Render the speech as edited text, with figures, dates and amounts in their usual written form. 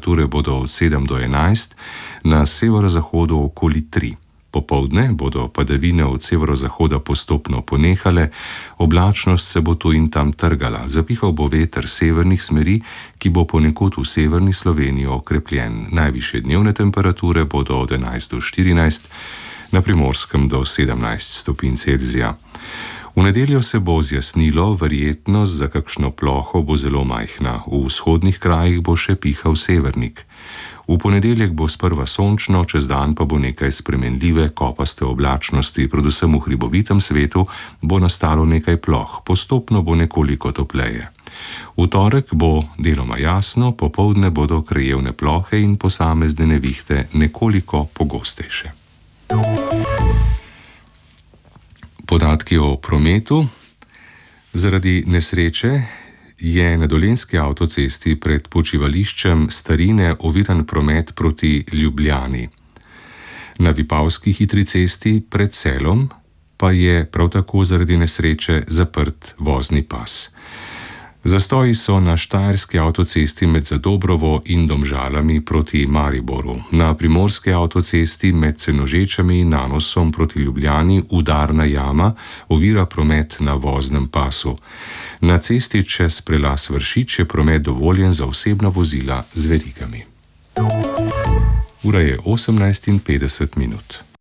temperature bodo od 7 do 11, na severozahodu okoli 3. Popoldne bodo padavine od severozahoda postopno ponehale, oblačnost se bo tu in tam trgala, zapihal bo veter severnih smeri, ki bo ponekod v severni Sloveniji okrepljen. Najvišje dnevne temperature bodo od 11 do 14, na Primorskem do 17 stopinj Celzija. V nedeljo se bo zjasnilo, verjetnost za kakšno ploho bo zelo majhna, v vzhodnih krajih bo še pihal severnik. V ponedeljek bo sprva sončno, čez dan pa bo nekaj spremenljive, kopaste oblačnosti, predvsem v hribovitem svetu bo nastalo nekaj ploh, postopno bo nekoliko topleje. V torek bo deloma jasno, popoldne bodo krajevne plohe in posamezne nevihte nekoliko pogostejše. Podatki o prometu. Zaradi nesreče je na Dolenjski avtocesti pred počivališčem Starine oviran promet proti Ljubljani. Na Vipavski hitri cesti pred Selom pa je prav tako zaradi nesreče zaprt vozni pas. Zastoji so na Štajerski avtocesti med Zadobrovo in Domžalami proti Mariboru. Na Primorski avtocesti med Senožečami in Nanosom proti Ljubljani udarna jama ovira promet na voznem pasu. Na cesti čez prelaz Vršič je promet dovoljen za osebna vozila z verigami. Ura je 18:50.